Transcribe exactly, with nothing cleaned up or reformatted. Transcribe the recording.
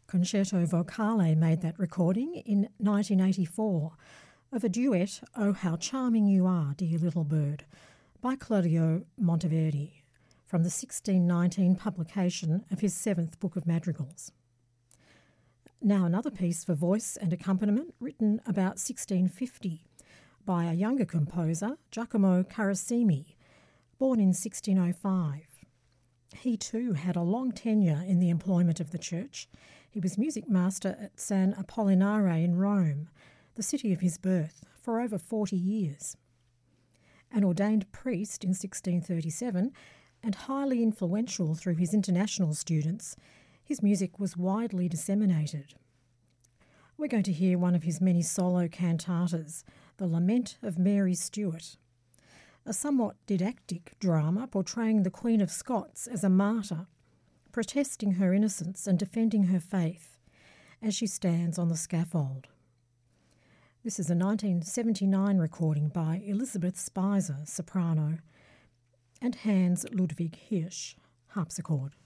Concerto Vocale made that recording in nineteen eighty-four of a duet, "Oh How Charming You Are, Dear Little Bird," by Claudio Monteverdi, from the sixteen nineteen publication of his seventh book of madrigals. Now another piece for voice and accompaniment written about sixteen fifty by a younger composer, Giacomo Carissimi, born in sixteen oh five. He too had a long tenure in the employment of the church. He was music master at San Apollinare in Rome, the city of his birth, for over forty years. An ordained priest in sixteen thirty-seven and highly influential through his international students, his music was widely disseminated. We're going to hear one of his many solo cantatas, The Lament of Mary Stuart, a somewhat didactic drama portraying the Queen of Scots as a martyr, protesting her innocence and defending her faith as she stands on the scaffold. This is a nineteen seventy-nine recording by Elizabeth Spicer, soprano, and Hans Ludwig Hirsch, harpsichord.